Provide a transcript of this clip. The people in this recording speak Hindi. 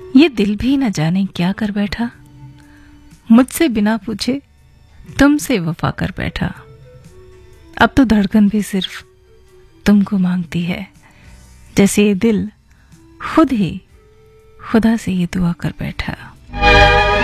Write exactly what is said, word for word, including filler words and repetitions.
ये दिल भी न जाने क्या कर बैठा, मुझसे बिना पूछे तुमसे वफा कर बैठा। अब तो धड़कन भी सिर्फ तुमको मांगती है, जैसे ये दिल खुद ही खुदा से ये दुआ कर बैठा।